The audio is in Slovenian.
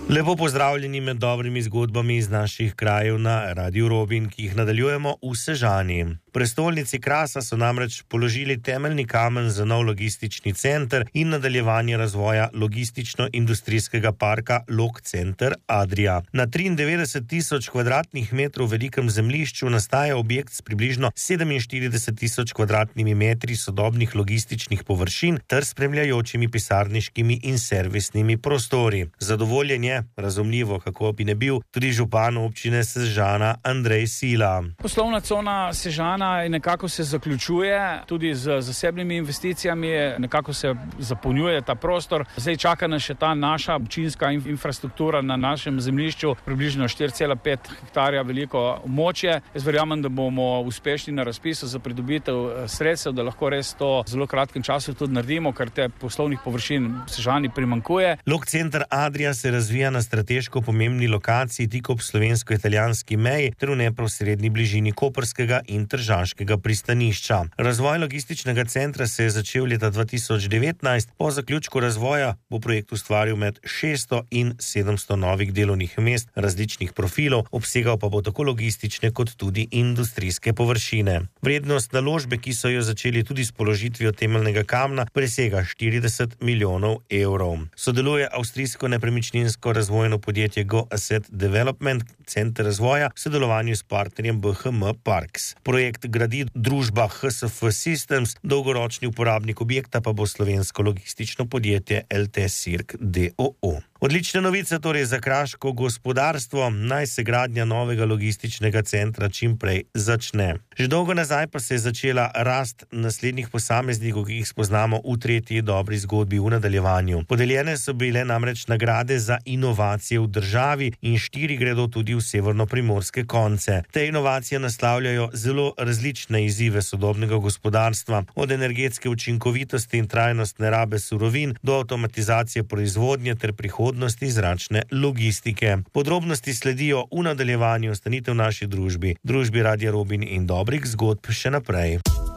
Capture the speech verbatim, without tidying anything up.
Lepo pozdravljeni med dobrimi zgodbami iz naših krajev na Radiu Robin, ki jih nadaljujemo v Sežani. V prestolnici Krasa so namreč položili temeljni kamen za nov logistični center in nadaljevanje razvoja logistično-industrijskega parka Log Center Adria. Na triindevetdeset tisoč kvadratnih metrov velikem zemljišču nastaja objekt s približno sedeminštirideset tisoč kvadratnimi metri sodobnih logističnih površin ter spremljajočimi pisarniškimi in servisnimi prostori. Zadovoljen je, razumljivo, kako bi ne bil, tudi župan občine Sežana Andrej Sila. Poslovna cona Sežana nekako se zaključuje, tudi z zasebnimi investicijami nekako se zapolnjuje ta prostor. Zdaj čaka nas še ta naša občinska infrastruktura na našem zemljišču, približno štiri cela pet hektarja veliko območje. Jaz verjamem, da bomo uspešni na razpisu za pridobitev sredstev, da lahko res to v zelo kratkem času tudi naredimo, ker te poslovnih površin v Sežani primanjkuje. Log Center Adria se razvija na strateško pomembni lokaciji tik ob slovensko-italijanski meji ter v neposredni bližini koprskega in tržaškega pristanišča. Razvoj logističnega centra se je začel leta dva tisoč devetnajst, po zaključku razvoja bo projekt ustvaril med šeststo in sedemsto novih delovnih mest različnih profilov, obsegal pa bo tako logistične kot tudi industrijske površine. Vrednost naložbe, ki so jo začeli tudi s položitvijo temeljnega kamna, presega štirideset milijonov evrov. Sodeluje avstrijsko nepremičninsko razvojno podjetje Go Asset Development, center razvoja v sodelovanju s partnerjem B H M Parks. Projekt gradi družba H S F Systems, dolgoročni uporabnik objekta pa bo slovensko logistično podjetje L T Sirk D O O. Odlične novice torej za kraško gospodarstvo, naj se gradnja novega logističnega centra čim prej začne. Že dolgo nazaj pa se je začela rast naslednjih posameznikov, ki jih spoznamo v tretji dobri zgodbi v nadaljevanju. Podeljene so bile namreč nagrade za inovacije v državi in štiri gredo tudi v severno-primorske konce. Te inovacije naslavljajo zelo različne izzive sodobnega gospodarstva, od energetske učinkovitosti in trajnostne rabe surovin do avtomatizacije proizvodnje ter prihodnosti zračne logistike. Podrobnosti sledijo v nadaljevanju. Ostanite v naši družbi, družbi Radia Robin in dobrih zgodb še naprej.